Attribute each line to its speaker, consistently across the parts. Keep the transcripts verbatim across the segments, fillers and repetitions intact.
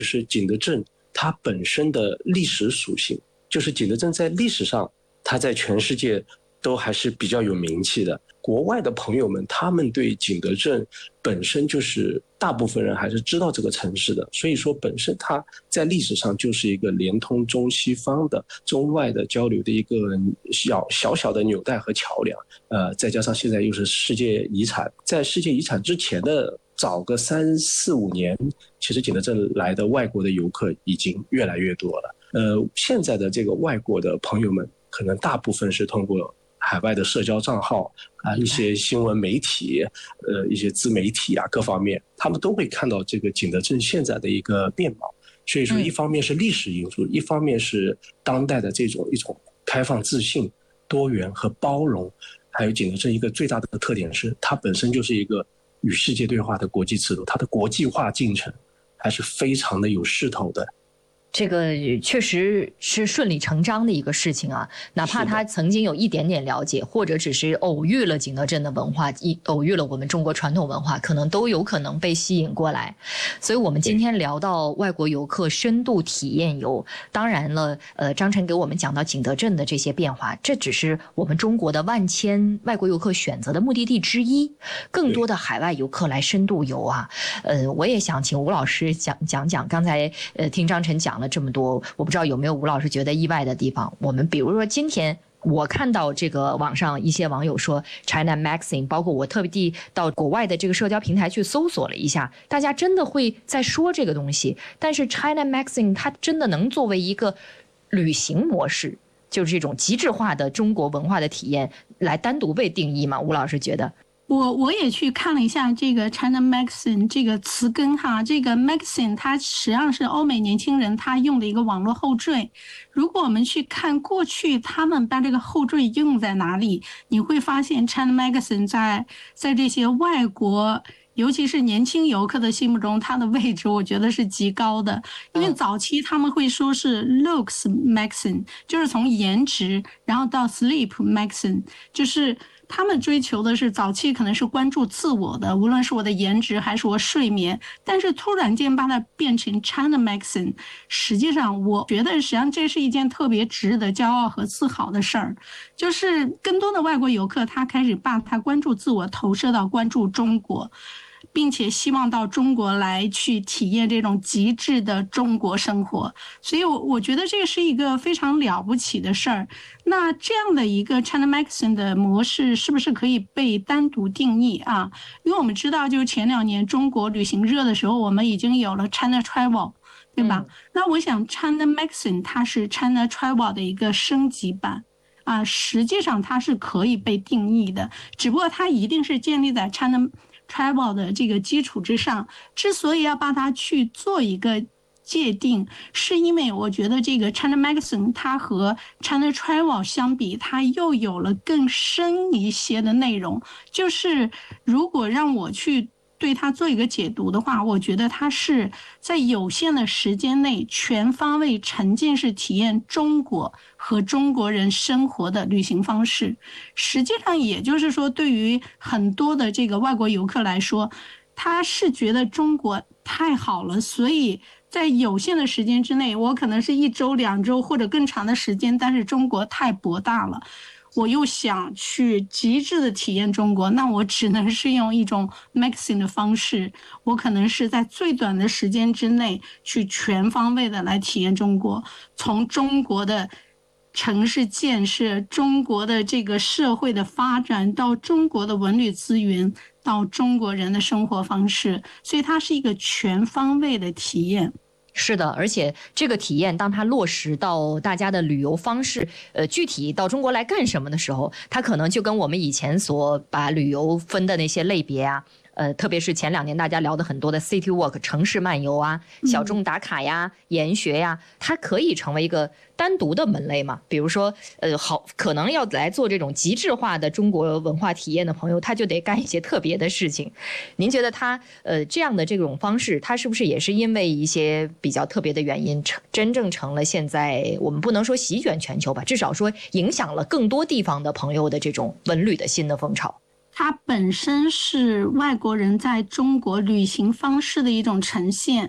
Speaker 1: 就是景德镇它本身的历史属性，就是景德镇在历史上它在全世界都还是比较有名气的。国外的朋友们他们对景德镇本身就是大部分人还是知道这个城市的，所以说本身它在历史上就是一个连通中西方的中外的交流的一个小小小的纽带和桥梁。呃，再加上现在又是世界遗产，在世界遗产之前的早个三四五年，其实景德镇来的外国的游客已经越来越多了。呃，现在的这个外国的朋友们可能大部分是通过海外的社交账号啊，一些新闻媒体，呃，一些自媒体啊，各方面，他们都会看到这个景德镇现在的一个面貌。所以说，一方面是历史因素，嗯、一方面是当代的这种一种开放、自信、多元和包容。还有景德镇一个最大的特点是，它本身就是一个与世界对话的国际尺度，它的国际化进程还是非常的有势头的。
Speaker 2: 这个确实是顺理成章的一个事情啊，哪怕他曾经有一点点了解，或者只是偶遇了景德镇的文化，偶遇了我们中国传统文化，可能都有可能被吸引过来。所以我们今天聊到外国游客深度体验游，当然了，呃，张晨给我们讲到景德镇的这些变化，这只是我们中国的万千外国游客选择的目的地之一。更多的海外游客来深度游啊，呃，我也想请吴老师讲讲讲，刚才呃听张晨讲了这么多，我不知道有没有吴老师觉得意外的地方。我们比如说今天我看到这个网上一些网友说 China Magazine， 包括我特地到国外的这个社交平台去搜索了一下，大家真的会在说这个东西。但是 China Magazine 它真的能作为一个旅行模式，就是这种极致化的中国文化的体验来单独被定义吗？吴老师觉得？
Speaker 3: 我我也去看了一下这个 China Magazine 这个词根哈，这个 Magazine 它实际上是欧美年轻人他用的一个网络后缀。如果我们去看过去他们把这个后缀用在哪里，你会发现 China Magazine 在在这些外国尤其是年轻游客的心目中，它的位置我觉得是极高的。因为早期他们会说是 looks magazine， 就是从颜值然后到 sleep magazine， 就是他们追求的是早期可能是关注自我的，无论是我的颜值还是我睡眠，但是突然间把它变成 China Magazine， 实际上我觉得实际上这是一件特别值得骄傲和自豪的事儿，就是更多的外国游客他开始把他关注自我投射到关注中国，并且希望到中国来去体验这种极致的中国生活，所以我我觉得这是一个非常了不起的事儿。那这样的一个 China Magazine 的模式是不是可以被单独定义啊？因为我们知道就是前两年中国旅行热的时候，我们已经有了 China Travel， 对吧、嗯、那我想 China Magazine 它是 China Travel 的一个升级版啊，实际上它是可以被定义的，只不过它一定是建立在 China Travel 的这个基础之上。之所以要把它去做一个界定，是因为我觉得这个 China Magazine 它和 China Travel 相比，它又有了更深一些的内容。就是如果让我去对它做一个解读的话，我觉得它是在有限的时间内全方位沉浸式体验中国和中国人生活的旅行方式。实际上也就是说，对于很多的这个外国游客来说，他是觉得中国太好了，所以在有限的时间之内，我可能是一周两周或者更长的时间，但是中国太博大了，我又想去极致的体验中国，那我只能是用一种 magazine 的方式，我可能是在最短的时间之内去全方位的来体验中国，从中国的城市建设，中国的这个社会的发展，到中国的文旅资源，到中国人的生活方式，所以它是一个全方位的体验。
Speaker 2: 是的，而且这个体验当它落实到大家的旅游方式，呃，具体到中国来干什么的时候，它可能就跟我们以前所把旅游分的那些类别啊，呃，特别是前两年大家聊的很多的 city walk 城市漫游啊、小众打卡呀、嗯、研学呀，它可以成为一个单独的门类嘛。比如说，呃，好，可能要来做这种极致化的中国文化体验的朋友，他就得干一些特别的事情。您觉得他呃这样的这种方式，他是不是也是因为一些比较特别的原因，真正成了现在我们不能说席卷全球吧，至少说影响了更多地方的朋友的这种文旅的新的风潮？
Speaker 3: 它本身是外国人在中国旅行方式的一种呈现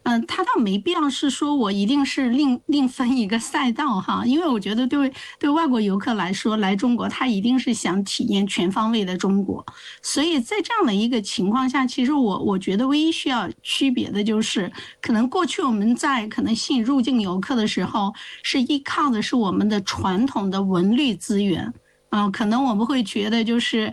Speaker 3: 嗯、呃，他倒没必要是说我一定是另另分一个赛道哈，因为我觉得对对外国游客来说，来中国他一定是想体验全方位的中国，所以在这样的一个情况下，其实我我觉得唯一需要区别的就是，可能过去我们在可能吸引入境游客的时候，是依靠的是我们的传统的文旅资源。啊、呃，可能我们会觉得就是